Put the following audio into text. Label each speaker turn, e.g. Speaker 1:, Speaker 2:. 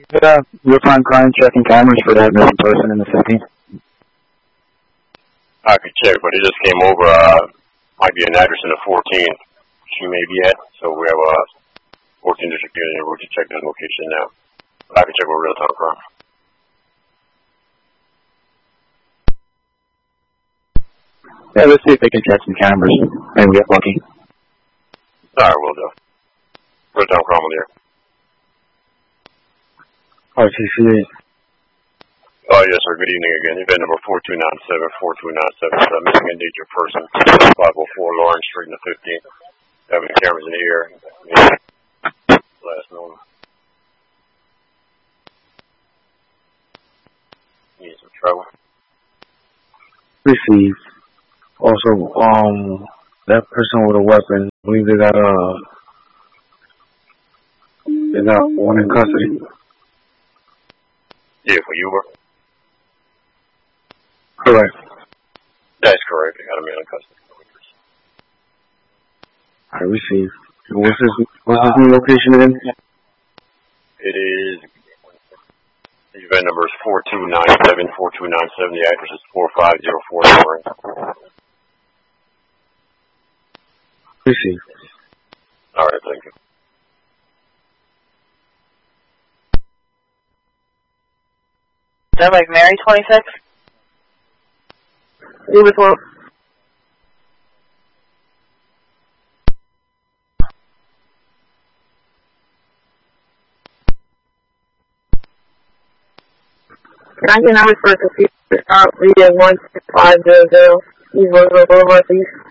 Speaker 1: Real-time crime checking cameras for that missing person in the 15th.
Speaker 2: I could check, but it just came over. Might be an address in the 14th. She may be at. So we have a 14 district unit. We'll just check this location now. But I can check with real-time crime.
Speaker 1: Yeah, let's see if they can check some cameras. Maybe we get lucky.
Speaker 2: Alright, we'll do. Real-time crime on the air.
Speaker 1: RTCA.
Speaker 2: Oh, yes, sir. Good evening again. Event number 4297, missing and injured person, 504 Lawrence Street in the 15th. Having cameras in the air. Last known. Need some trouble.
Speaker 1: Received. Also, that person with a weapon, I believe they got one in custody.
Speaker 2: Yeah, for Uber.
Speaker 1: Correct.
Speaker 2: That's correct. They got a man in custody.
Speaker 1: I received. What's his new location again?
Speaker 2: It is. The event number is 4297. The address is 4504 Lawrence.
Speaker 1: Received.
Speaker 2: All right, thank you.
Speaker 3: Is that like Mary 26? Uber 12. Can I get numbers for a computer? Read it 16500. East Roosevelt Boulevard, please.